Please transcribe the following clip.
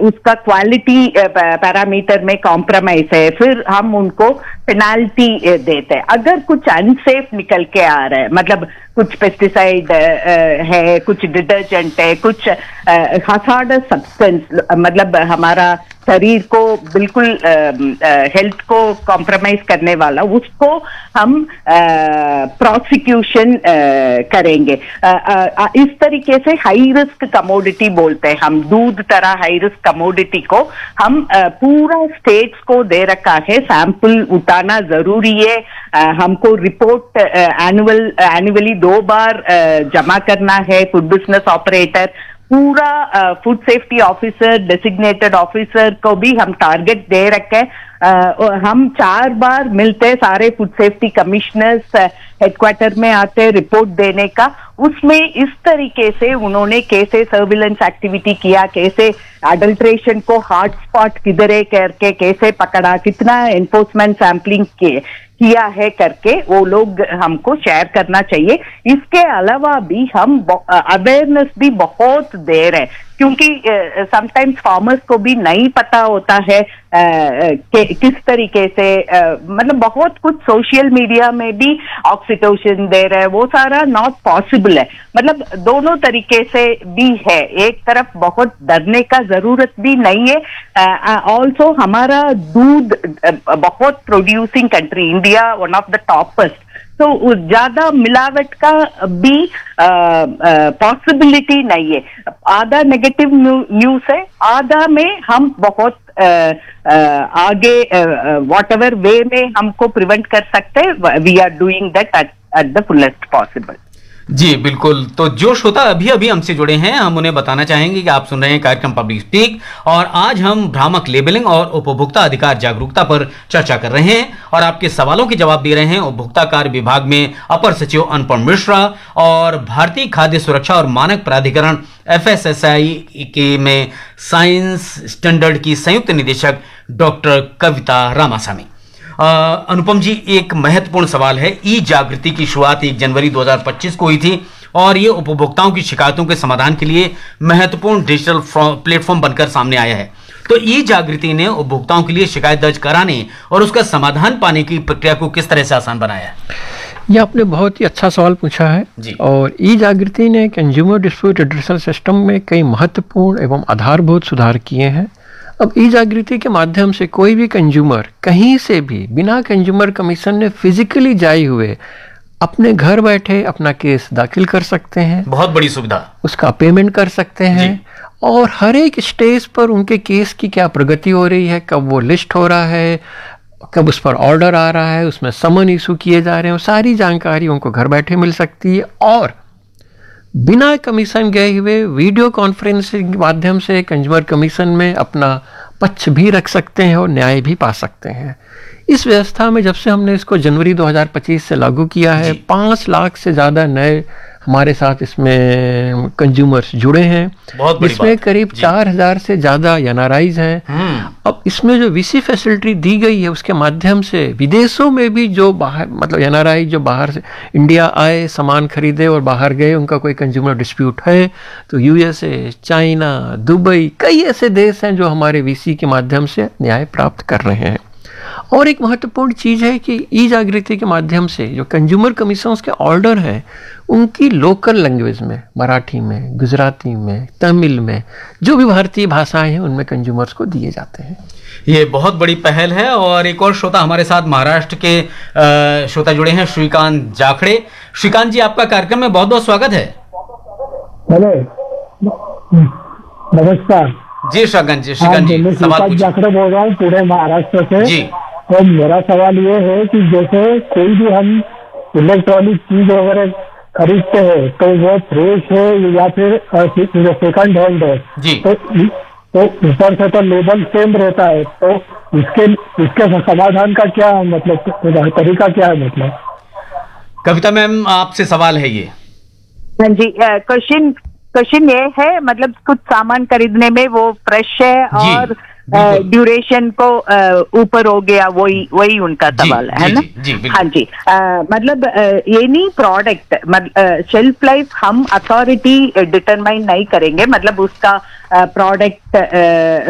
उसका quality parameter में compromise है, फिर हम उनको पेनाल्टी देते हैं। अगर कुछ अनसेफ निकल के आ रहा है, मतलब कुछ पेस्टिसाइड है, कुछ डिटर्जेंट है, कुछ हजार्डस सब्सटेंस, मतलब हमारा शरीर को बिल्कुल हेल्थ को कॉम्प्रोमाइज करने वाला, उसको हम प्रोसिक्यूशन करेंगे। इस तरीके से हाई रिस्क कमोडिटी बोलते हैं हम, दूध तरह हाई रिस्क कमोडिटी को हम पूरा स्टेट्स को दे रखा है। सैंपल उठाना जरूरी है, हमको रिपोर्ट एनुअली 2 बार जमा करना है। फूड बिजनेस ऑपरेटर, पूरा food safety officer, designated officer को भी हम टारगेट दे रखे हैं। हम 4 बार मिलते, सारे फूड सेफ्टी कमिश्नर्स हेडक्वार्टर में आते रिपोर्ट देने का। उसमें इस तरीके से उन्होंने कैसे सर्विलेंस एक्टिविटी किया, कैसे अडल्ट्रेशन को हॉटस्पॉट किधर है करके कैसे पकड़ा, कितना एनफोर्समेंट सैम्पलिंग किया है करके वो लोग हमको शेयर करना चाहिए। इसके अलावा भी हम अवेयरनेस भी बहुत दे रहे हैं, क्योंकि समटाइम्स फार्मर्स को भी नहीं पता होता है किस तरीके से, मतलब बहुत कुछ सोशल मीडिया में भी ऑक्सीटोसिन दे रहे हैं, वो सारा नॉट पॉसिबल है। मतलब दोनों तरीके से भी है, एक तरफ बहुत डरने का जरूरत भी नहीं है। ऑल्सो हमारा दूध बहुत producing country, India one of the toppers, तो ज्यादा मिलावट का भी पॉसिबिलिटी नहीं है। आधा नेगेटिव न्यूज है, आधा में हम बहुत आगे वॉट एवर वे में हमको प्रिवेंट कर सकते हैं, we are doing that at the fullest possible. जी बिल्कुल। तो जो श्रोता अभी हमसे जुड़े हैं, हम उन्हें बताना चाहेंगे कि आप सुन रहे हैं कार्यक्रम पब्लिक स्पीक, और आज हम भ्रामक लेबलिंग और उपभोक्ता अधिकार जागरूकता पर चर्चा कर रहे हैं और आपके सवालों के जवाब दे रहे हैं उपभोक्ता कार्य विभाग में अपर सचिव अनुपम मिश्रा और भारतीय खाद्य सुरक्षा और मानक प्राधिकरण FSSAI के में साइंस स्टैंडर्ड की संयुक्त निदेशक डॉक्टर कविता रामासामी। अनुपम जी, एक महत्वपूर्ण सवाल है। ई जागृति की शुरुआत 1 जनवरी 2025 को हुई थी और ये उपभोक्ताओं की शिकायतों के समाधान के लिए महत्वपूर्ण डिजिटल प्लेटफॉर्म बनकर सामने आया है। तो ई जागृति ने उपभोक्ताओं के लिए शिकायत दर्ज कराने और उसका समाधान पाने की प्रक्रिया को किस तरह से आसान बनाया है? ये आपने बहुत ही अच्छा सवाल पूछा है जी। और ई जागृति ने कंज्यूमर डिस्प्यूट रिड्रेसल सिस्टम में कई महत्वपूर्ण एवं आधारभूत सुधार किए हैं। अब ई जागृति के माध्यम से कोई भी कंज्यूमर कहीं से भी बिना कंज्यूमर कमीशन ने फिजिकली जाए हुए अपने घर बैठे अपना केस दाखिल कर सकते हैं। बहुत बड़ी सुविधा। उसका पेमेंट कर सकते हैं और हर एक स्टेज पर उनके केस की क्या प्रगति हो रही है, कब वो लिस्ट हो रहा है, कब उस पर ऑर्डर आ रहा है, उसमें समन इशू किए जा रहे हैं, सारी जानकारी उनको घर बैठे मिल सकती है। और बिना कमीशन गए हुए वीडियो कॉन्फ्रेंसिंग के माध्यम से कंज्यूमर कमीशन में अपना पक्ष भी रख सकते हैं और न्याय भी पा सकते हैं। इस व्यवस्था में जब से हमने इसको जनवरी 2025 से लागू किया है, 5 लाख से ज़्यादा नए हमारे साथ इसमें कंज्यूमर्स जुड़े हैं, जिसमें करीब 4000 से ज़्यादा NRIs हैं। अब इसमें जो VC फैसिलिटी दी गई है उसके माध्यम से विदेशों में भी जो बाहर, मतलब NRI जो बाहर से इंडिया आए, सामान खरीदे और बाहर गए, उनका कोई कंज्यूमर डिस्प्यूट है तो USA, चाइना, दुबई, कई ऐसे देश हैं जो हमारे VC के माध्यम से न्याय प्राप्त कर रहे हैं। और एक महत्वपूर्ण चीज़ है कि ई जागृति के माध्यम से जो कंज्यूमर कमीशंस के ऑर्डर हैं उनकी लोकल लैंग्वेज में, मराठी में, गुजराती में, तमिल में, जो भी भारतीय भाषाएं हैं उनमें कंज्यूमर्स को दिए जाते हैं। ये बहुत बड़ी पहल है। और एक और श्रोता हमारे साथ महाराष्ट्र के श्रोता जुड़े हैं, श्रीकांत जाखड़े। श्रीकांत जी, आपका कार्यक्रम में बहुत बहुत स्वागत है। नमस्कार जी श्रीकांत जी। सवाल जाखड़े बोल रहा हूँ पूरे महाराष्ट्र से जी। तो मेरा सवाल ये है कि जैसे कोई भी हम इलेक्ट्रॉनिक चीज वगैरह खरीदते हैं तो वो फ्रेश है या फिर सेकंड हैंड है जी। तो ऊपर से तो लेबल सेम रहता है, तो इसके समाधान का क्या मतलब तरीका क्या है? मतलब कविता मैम, आपसे सवाल है ये। हाँ जी, क्वेश्चन ये है, मतलब कुछ सामान खरीदने में वो फ्रेश है और ड्यूरेशन को ऊपर हो गया, वही उनका सवाल है ना? हाँ जी, मतलब एनी प्रोडक्ट शेल्फ लाइफ हम अथॉरिटी डिटरमाइन नहीं करेंगे, मतलब उसका प्रोडक्ट